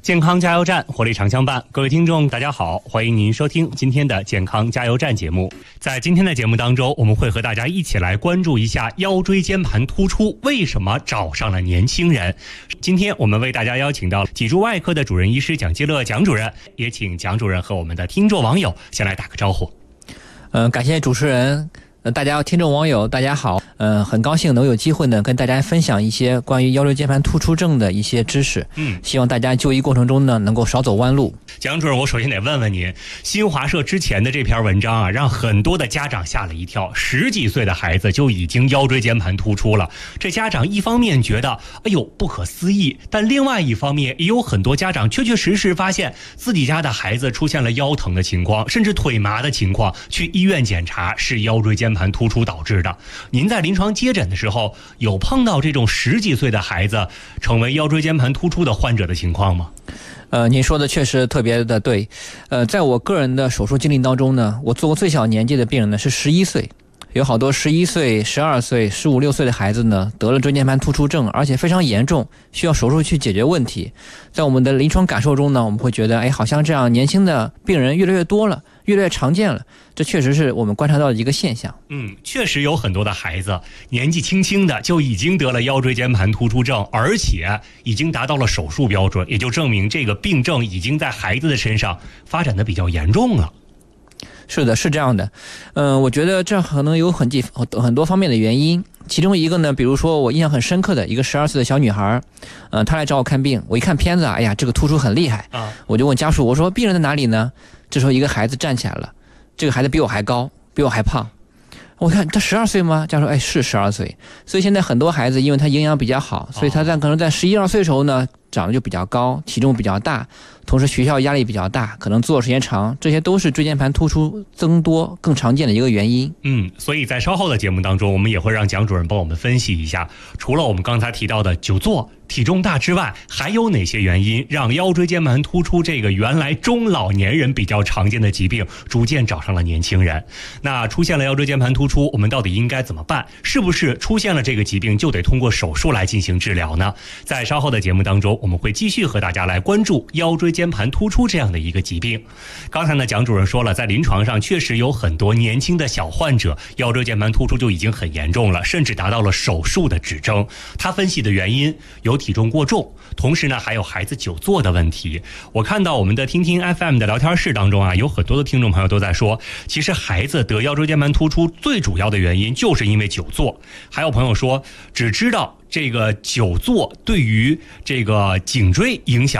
健康加油站，活力长相伴。各位听众大家好，欢迎您收听今天的健康加油站节目。在今天的节目当中，我们会和大家一起来关注一下腰椎间盘突出为什么找上了年轻人。今天我们为大家邀请到脊柱外科的主任医师蒋基乐蒋主任，也请蒋主任和我们的听众网友先来打个招呼。 感谢主持人。大家听众网友大家好，很高兴能有机会呢跟大家分享一些关于腰椎间盘突出症的一些知识。希望大家就医过程中呢能够少走弯路。 蒋主任，我首先得问问您，新华社之前的这篇文章啊，让很多的家长吓了一跳，10几岁的孩子就已经腰椎间盘突出了。这家长一方面觉得哎呦不可思议，但另外一方面也有很多家长确确实实发现自己家的孩子出现了腰疼的情况，甚至腿麻的情况，去医院检查是腰椎间盘突出导致的。您在临床接诊的时候有碰到这种10几岁的孩子成为腰椎间盘突出的患者的情况吗？ 您说的确实特别的对。在我个人的手术经历当中呢，我做过最小年纪的病人呢是11岁，有好多11岁、12岁、15、16岁的孩子呢得了椎间盘突出症，而且非常严重，需要手术去解决问题。在我们的临床感受中呢，我们会觉得好像这样年轻的病人越来越多了，越来越常见了，这确实是我们观察到的一个现象。 确实有很多的孩子年纪轻轻的就已经得了腰椎间盘突出症，而且已经达到了手术标准，也就证明这个病症已经在孩子的身上发展的比较严重了。 是的，是这样的。我觉得这可能有很多方面的原因。其中一个呢，比如说我印象很深刻的一个12岁的小女孩，她来找我看病，我一看片子，哎呀，这个突出很厉害啊！我就问家属，我说病人在哪里呢？这时候一个孩子站起来了，这个孩子比我还高，比我还胖。我看他12岁吗？家属说，是12岁。所以现在很多孩子因为他营养比较好，所以他可能在11、12岁的时候呢，长得就比较高，体重比较大，同时学校压力比较大，可能坐时间长，这些都是椎间盘突出增多更常见的一个原因。 所以在稍后的节目当中，我们也会让蒋主任帮我们分析一下，除了我们刚才提到的久坐、体重大之外，还有哪些原因让腰椎间盘突出这个原来中老年人比较常见的疾病逐渐找上了年轻人？那出现了腰椎间盘突出，我们到底应该怎么办？是不是出现了这个疾病就得通过手术来进行治疗呢？在稍后的节目当中，我们会继续和大家来关注腰椎间盘突出这样的一个疾病。刚才呢，蒋主任说了，在临床上确实有很多年轻的小患者腰椎间盘突出就已经很严重了，甚至达到了手术的指征。他分析的原因有体重过重，同时呢还有孩子久坐的问题。我看到我们的听听 FM 的聊天室当中啊，有很多的听众朋友都在说，其实孩子得腰椎间盘突出最主要的原因就是因为久坐。还有朋友说只知道这个久坐对于这个颈椎影响